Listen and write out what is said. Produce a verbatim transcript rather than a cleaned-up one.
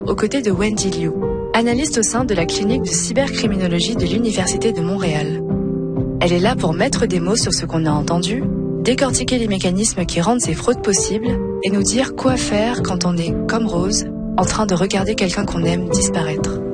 aux côtés de Wendy Liu, analyste au sein de la clinique de cybercriminologie de l'Université de Montréal. Elle est là pour mettre des mots sur ce qu'on a entendu, décortiquer les mécanismes qui rendent ces fraudes possibles et nous dire quoi faire quand on est, comme Rose, en train de regarder quelqu'un qu'on aime disparaître.